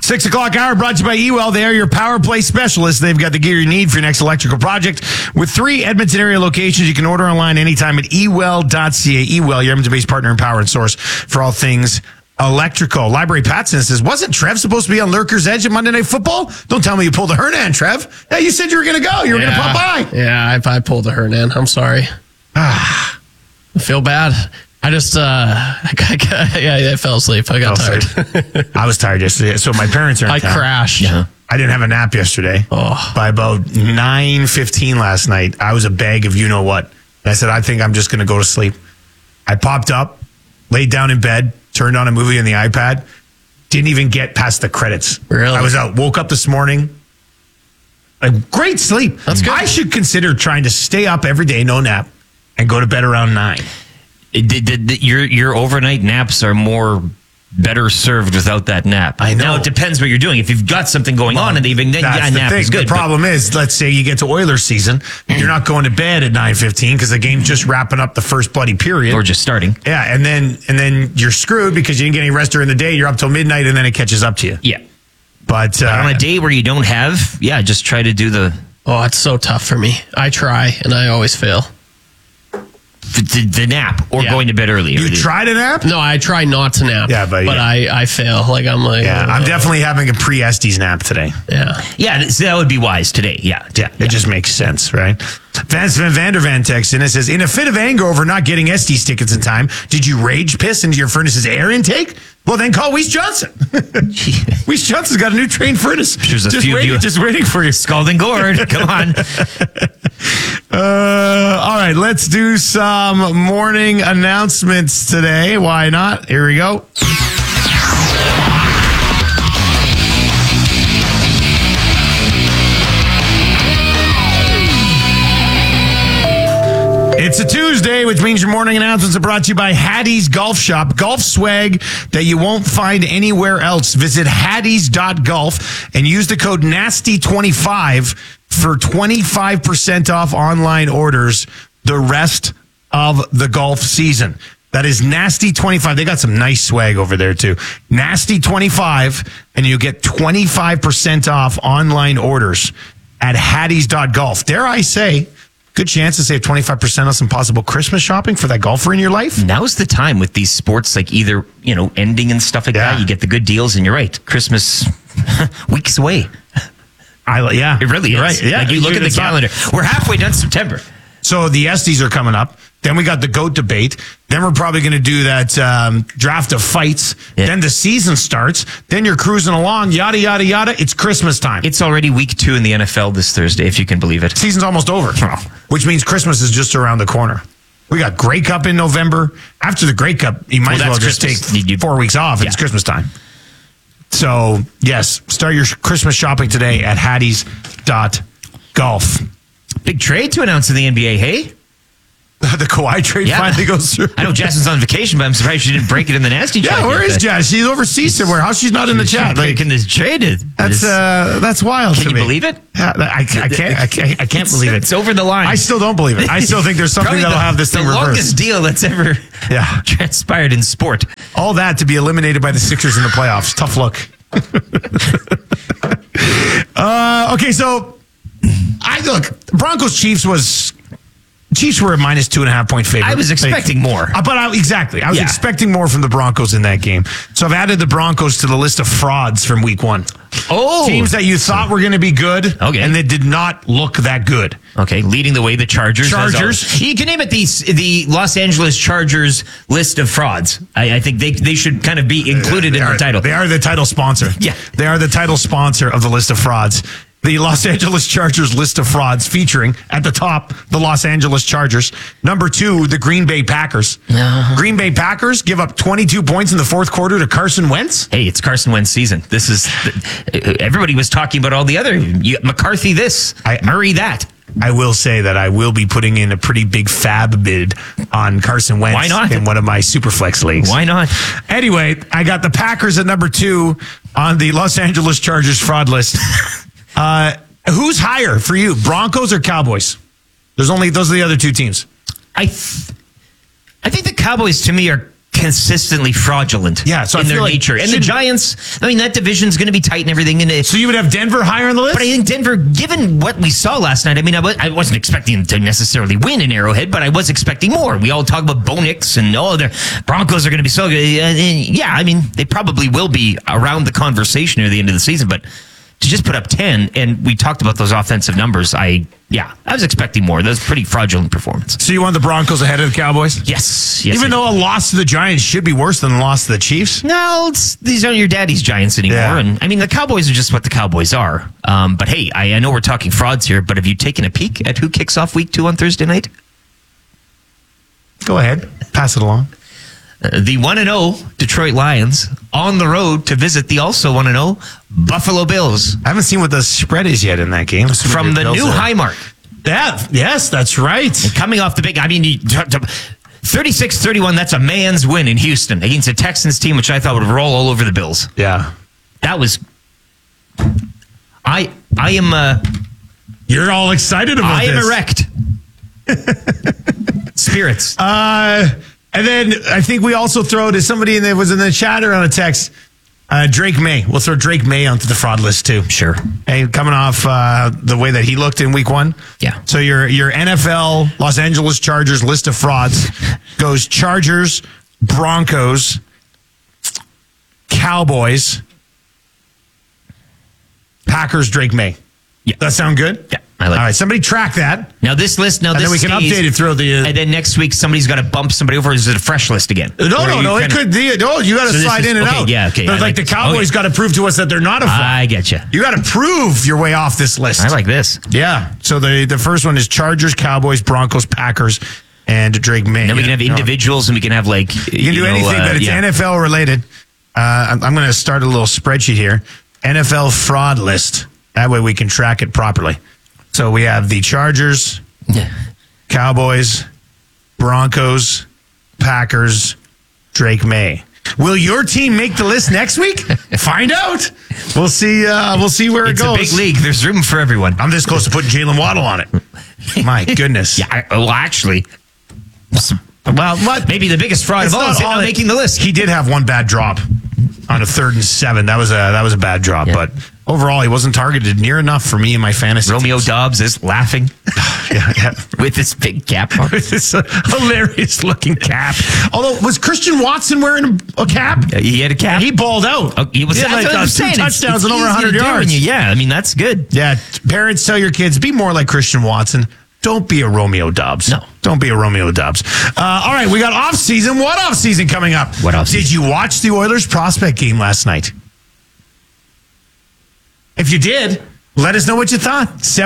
6 o'clock hour brought to you by Ewell. They are your power play specialists. They've got the gear you need for your next electrical project. With 3 Edmonton area locations, you can order online anytime at ewell.ca. Ewell, your Edmonton-based partner and power and source for all things electrical. Library Patson says, wasn't Trev supposed to be on Lurker's Edge at Monday Night Football? Don't tell me you pulled a Hernan, Trev. Yeah, you said you were going to go. You were going to pop by. Yeah, I pulled a Hernan. I'm sorry. I feel bad. I just, I fell asleep. I got tired. I was tired yesterday. So my parents are in town. Crashed. Yeah. I didn't have a nap yesterday. By about 9:15 last night, I was a bag of you-know-what. And I said, I think I'm just going to go to sleep. I popped up, laid down in bed, turned on a movie on the iPad, didn't even get past the credits. Really? I was out, woke up this morning. A great sleep. That's good. I should consider trying to stay up every day, no nap, and go to bed around 9. Your overnight naps are better served without that nap. I know. Now, it depends what you're doing. If you've got something going on in the evening, then a nap is good. The problem is, let's say you get to Oilers season, you're not going to bed at 9:15 because the game's just wrapping up the first bloody period. Or just starting. Yeah, and then you're screwed because you didn't get any rest during the day. You're up till midnight, and then it catches up to you. Yeah. But on a day where you don't have, just try to do the... Oh, it's so tough for me. I try, and I always fail. The nap or going to bed early. You try to nap? No, I try not to nap. Yeah, but I fail. I'm definitely having a pre-Estes nap today. Yeah. So that would be wise today. Yeah. It just makes sense, right? Vance Van Vandervan texts in and says, in a fit of anger over not getting Estes tickets in time, did you rage piss into your furnace's air intake? Well, then call Weiss Johnson. Weiss Johnson's got a new train furnace. There's a few of you just waiting for you. Scalding gourd. Come on. All right, let's do some morning announcements today. Why not? Here we go. It's a Tuesday, which means your morning announcements are brought to you by Hattie's Golf Shop. Golf swag that you won't find anywhere else. Visit hatties.golf and use the code NASTY25 for 25% off online orders the rest of the golf season. That is Nasty25. They got some nice swag over there, too. Nasty25, and you get 25% off online orders at hatties.golf. Dare I say, good chance to save 25% on some possible Christmas shopping for that golfer in your life. Now's the time with these sports, like either, ending and stuff like that. You get the good deals, and you're right. Christmas weeks away. It really is. Right. Yeah. Like you look at the calendar. We're halfway done September. So the Estes are coming up. Then we got the GOAT debate. Then we're probably going to do that draft of fights. Yeah. Then the season starts. Then you're cruising along, yada, yada, yada. It's Christmas time. It's already week 2 in the NFL this Thursday, if you can believe it. Season's almost over, which means Christmas is just around the corner. We got Grey Cup in November. After the Grey Cup, you might as well just take 4 weeks off. It's Christmas time. So, yes, start your Christmas shopping today at hatties.golf. Big trade to announce in the NBA, hey? The Kawhi trade finally goes through. I know Jasmine's on vacation, but I'm surprised she didn't break it in the nasty chat. Yeah, where is Jazz? She's overseas somewhere. How's she not in the chat? Breaking this trade. That's wild to me. Can you believe it? Yeah, I can't believe it. It's over the line. I still don't believe it. I still think there's something that'll have this thing reversed. The longest deal that's ever transpired in sport. All that to be eliminated by the Sixers in the playoffs. Tough look. Okay, so Broncos-Chiefs Chiefs were a minus 2.5 point favorite. I was expecting more. I was expecting more from the Broncos in that game. So I've added the Broncos to the list of frauds from week 1. Oh. Teams that you thought were going to be good. Okay. And that did not look that good. Okay. Leading the way, the Chargers. You can name it the Los Angeles Chargers list of frauds. I think they should kind of be included in the title. They are the title sponsor. Yeah. They are the title sponsor of the list of frauds. The Los Angeles Chargers list of frauds featuring at the top, the Los Angeles Chargers. Number 2, the Green Bay Packers. Green Bay Packers give up 22 points in the fourth quarter to Carson Wentz. Hey, it's Carson Wentz season. This is, everybody was talking about all the other, McCarthy this, Murray that. I will say that I will be putting in a pretty big fab bid on Carson Wentz. Why not? In one of my Superflex leagues. Why not? Anyway, I got the Packers at number 2 on the Los Angeles Chargers fraud list. Who's higher for you, Broncos or Cowboys? Those are the other 2 teams. I think the Cowboys to me are consistently fraudulent Yeah, so I in their feel like nature. And the Giants, I mean, that division's going to be tight and everything. And So you would have Denver higher on the list? but I think Denver, given what we saw last night, I mean, I wasn't expecting them to necessarily win in Arrowhead, but I was expecting more. We all talk about Bo Nix and the Broncos are going to be so good. Yeah, I mean, they probably will be around the conversation near the end of the season, but to just put up 10, and we talked about those offensive numbers, I was expecting more. That was a pretty fraudulent performance. So you want the Broncos ahead of the Cowboys? Yes. Even though a loss to the Giants should be worse than a loss to the Chiefs? No, these aren't your daddy's Giants anymore. Yeah. And I mean, the Cowboys are just what the Cowboys are. But hey, I know we're talking frauds here, but have you taken a peek at who kicks off week 2 on Thursday night? Go ahead. Pass it along. The 1-0 Detroit Lions on the road to visit the also 1-0 Buffalo Bills. I haven't seen what the spread is yet in that game. From the new high mark. Yeah, yes, that's right. And coming off the big, 36-31, that's a man's win in Houston against a Texans team, which I thought would roll all over the Bills. Yeah. That was... I am... You're all excited about this. I am erect. Spirits. And then I think we also throw to somebody that was in the chat or on a text, Drake May. We'll throw Drake May onto the fraud list too. Sure. Hey, coming off the way that he looked in week 1. Yeah. So your NFL Los Angeles Chargers list of frauds goes Chargers, Broncos, Cowboys, Packers, Drake May. Yeah. That sound good? Yeah, I like All right, it. somebody track that. Now this list, And then we can stays, update it through the... and then next week somebody's got to bump somebody over. Is it a fresh list again? No, it could be. No, you got to So this slide is- in and okay, out. yeah, okay, But I like like the Cowboys okay. got to prove to us that they're not a fraud. I get you. You got to prove your way off this list. I like this. Yeah. So the first one is Chargers, Cowboys, Broncos, Packers, and Drake May. Then we can have individuals, and we can have you can do anything, but it's NFL related. I'm going to start a little spreadsheet here. NFL fraud list. That way we can track it properly. So we have the Chargers, Cowboys, Broncos, Packers, Drake May. Will your team make the list next week? Find out. We'll see. We'll see where It's it goes. a big league. There's room for everyone. I'm this close to putting Jalen Waddle on it. My goodness. Yeah. Actually. Well, what? Maybe the biggest fraud of all is not making the list. He did have one bad drop on a 3rd and 7. That was a bad drop, Yeah. but overall he wasn't targeted near enough for me in my fantasy. Romeo teams. Dobbs is laughing yeah. with his big cap on. With this hilarious looking cap. Although, was Christian Watson wearing a cap? Yeah, he had a cap. He balled out. Oh, he was had like 2 2 touchdowns and over 100 yards. Yeah, I mean, that's good. Yeah, parents, tell your kids, be more like Christian Watson. Don't be a Romeo Dobbs. No. Don't be a Romeo Dobbs. All right, we got off-season. What off-season coming up? What off-season? Did you watch the Oilers prospect game last night? If you did, let us know what you thought.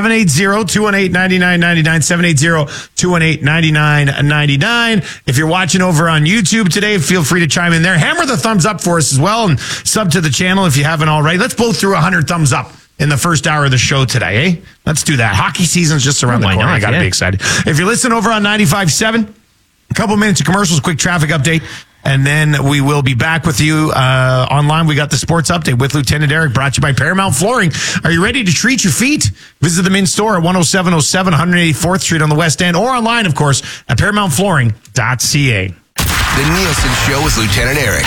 780-218-9999. 780-218-9999. If you're watching over on YouTube today, feel free to chime in there. Hammer the thumbs up for us as well and sub to the channel if you haven't already. Let's blow through 100 thumbs up in the first hour of the show today, eh? Let's do that. Hockey season's just around the Why corner. not? I got to Yeah. be excited. If you're listening over on 95.7, a couple minutes of commercials, quick traffic update, and then we will be back with you online. We got the sports update with Lieutenant Eric, brought to you by Paramount Flooring. Are you ready to treat your feet? Visit them in store at 10707 184th Street on the West End, or online, of course, at ParamountFlooring.ca. The Nielsen Show with Lieutenant Eric.